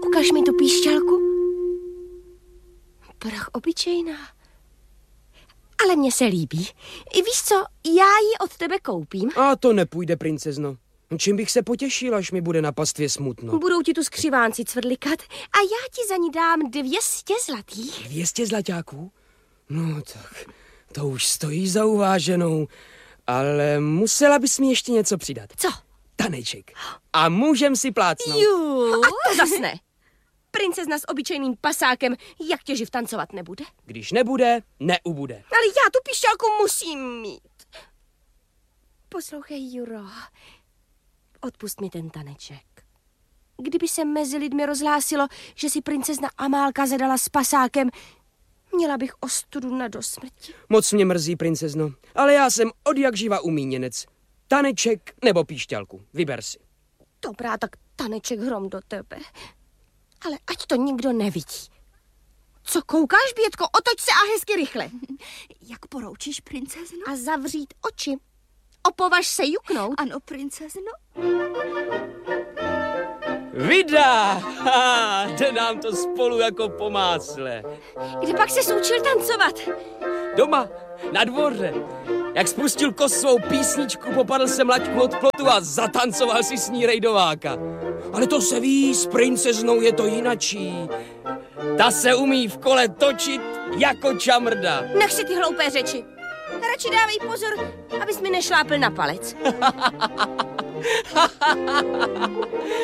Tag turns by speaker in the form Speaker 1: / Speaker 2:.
Speaker 1: Ukaž mi tu píšťalku. Prach obyčejná. Ale mně se líbí. Víš co, já ji od tebe koupím.
Speaker 2: A to nepůjde, princezno. Čím bych se potěšil, až mi bude na pastvě smutno?
Speaker 1: Budou ti tu skřivánci cvrlikat a já ti za ní dám 200 zlatých.
Speaker 2: 200 zlaťáků? No tak, to už stojí za uváženou. Ale musela bys mi ještě něco přidat.
Speaker 1: Co?
Speaker 2: Taneček. A můžem si plácnout.
Speaker 1: A to zas ne. Princezna s obyčejným pasákem, jak tě živ tancovat nebude?
Speaker 2: Když nebude, neubude.
Speaker 1: Ale já tu píšťalku musím mít. Poslouchej, Juro, odpust mi ten taneček. Kdyby se mezi lidmi rozhlásilo, že si princezna Amálka zadala s pasákem, měla bych ostudu na dosmrti.
Speaker 2: Moc mě mrzí, princezno, ale já jsem odjakživa umíněnec. Taneček nebo píšťalku, vyber si.
Speaker 1: Dobrá, tak taneček hrom do tebe. Ale ať to nikdo nevidí. Co koukáš, Bětko? Otoč se a hezky rychle.
Speaker 3: Jak poroučíš, princezno?
Speaker 1: A zavřít oči. Opovaž se juknout.
Speaker 3: Ano, princezno.
Speaker 2: Vida! Jde nám to spolu jako po másle.
Speaker 1: Kde pak se učil tancovat?
Speaker 2: Doma, na dvoře. Jak spustil kosovou písničku, popadl jsem laťku od plotu a zatancoval si s ní rejdováka. Ale to se ví, s princeznou je to jinačí. Ta se umí v kole točit jako čamrda.
Speaker 1: Nech si ty hloupé řeči. Radši dávej pozor, abys mi nešlápl na palec.